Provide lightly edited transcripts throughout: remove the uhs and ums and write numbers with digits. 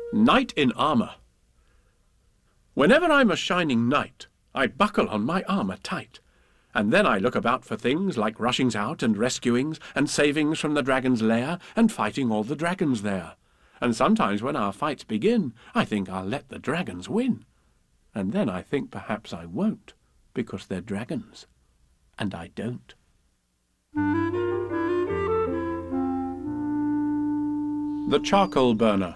Knight in armour. Whenever I'm a shining knight, I buckle on my armour tight, and then I look about for things like rushings out and rescuings and savings from the dragon's lair and fighting all the dragons there. And sometimes when our fights begin, I think I'll let the dragons win. And then I think perhaps I won't, because they're dragons, and I don't. The Charcoal Burner.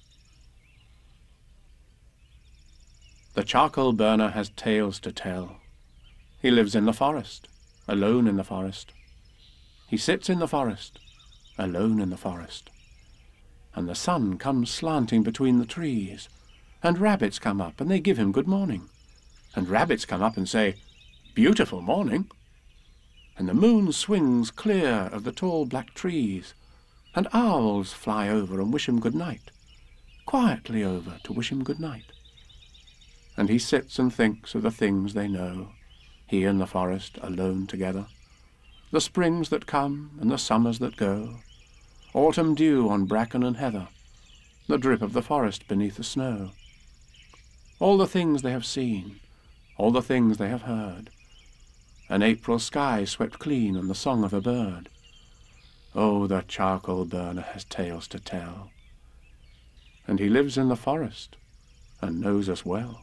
The charcoal burner has tales to tell. He lives in the forest, alone in the forest. He sits in the forest, alone in the forest. And the sun comes slanting between the trees, and rabbits come up and they give him good morning. And rabbits come up and say, "Beautiful morning." And the moon swings clear of the tall black trees, and owls fly over and wish him good night, quietly over to wish him good night. And he sits and thinks of the things they know, he and the forest alone together, the springs that come and the summers that go, autumn dew on bracken and heather, the drip of the forest beneath the snow. All the things they have seen, all the things they have heard, an April sky swept clean and the song of a bird. Oh, the charcoal burner has tales to tell, and he lives in the forest and knows us well.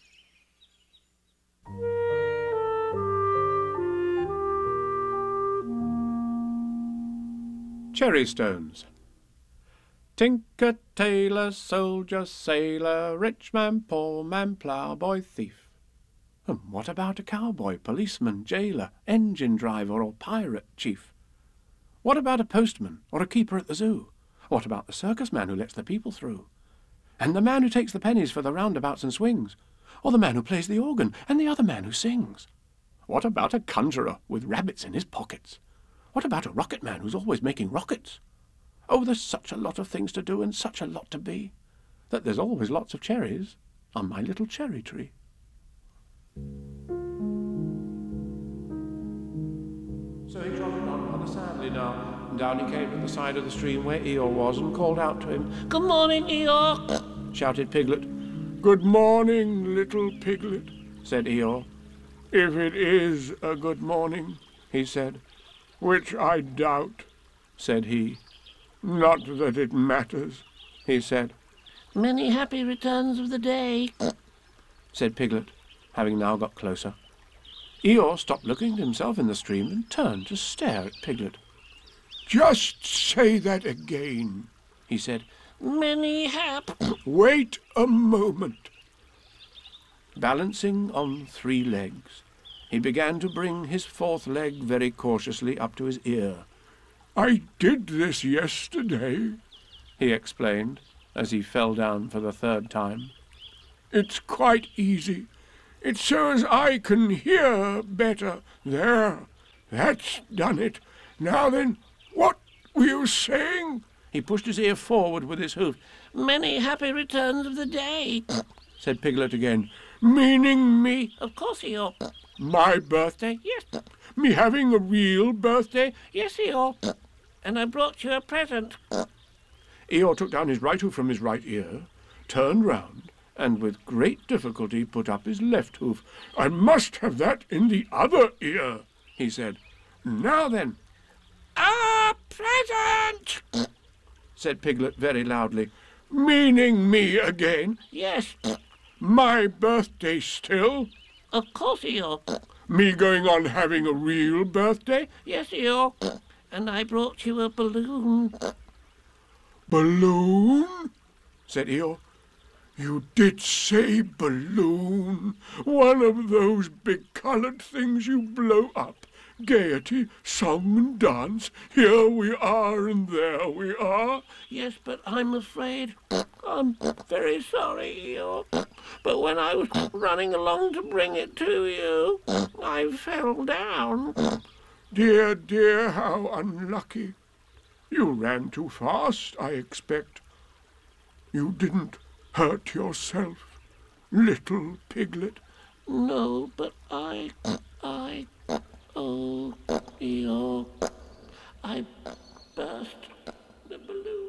Cherry Stones. Tinker, tailor, soldier, sailor, rich man, poor man, ploughboy, thief. And what about a cowboy, policeman, jailer, engine driver, or pirate chief? What about a postman or a keeper at the zoo? What about the circus man who lets the people through? And the man who takes the pennies for the roundabouts and swings? Or the man who plays the organ and the other man who sings? What about a conjurer with rabbits in his pockets? What about a rocket man who's always making rockets? Oh, there's such a lot of things to do and such a lot to be, that there's always lots of cherries on my little cherry tree. So he trotted on rather sadly now, and down he came to the side of the stream where Eeyore was, and called out to him. "Good morning, Eeyore," shouted Piglet. "Good morning, little Piglet," said Eeyore. "If it is a good morning," he said. "Which I doubt," said he. "Not that it matters," he said. "Many happy returns of the day," said Piglet, having now got closer. Eeyore stopped looking at himself in the stream and turned to stare at Piglet. "Just say that again," he said. "Many Wait a moment." Balancing on 3 legs, he began to bring his 4th leg very cautiously up to his ear. "I did this yesterday," he explained, as he fell down for the 3rd time. "It's quite easy. It's so as I can hear better. There, that's done it. Now then, what were you saying?" He pushed his ear forward with his hoof. "Many happy returns of the day," said Piglet again. "Meaning me?" "Of course, Eeyore." "My birthday?" "Yes." "Me having a real birthday?" "Yes, Eeyore. And I brought you a present." Eeyore took down his right hoof from his right ear, turned round, and with great difficulty put up his left hoof. "I must have that in the other ear," he said. "Now then." "A present!" said Piglet very loudly. "Meaning me again?" "Yes." "My birthday still?" "Of course, Eeyore." "Me going on having a real birthday?" "Yes, Eeyore. And I brought you a balloon." "Balloon?" said Eeyore. "You did say balloon. One of those big coloured things you blow up. Gaiety, song and dance. Here we are and there we are." "Yes, but I'm afraid I'm very sorry, Eeyore. But when I was running along to bring it to you, I fell down." "Dear, dear, how unlucky. You ran too fast, I expect. You didn't hurt yourself, little Piglet?" "No, but oh, Eeyore, I burst the balloon."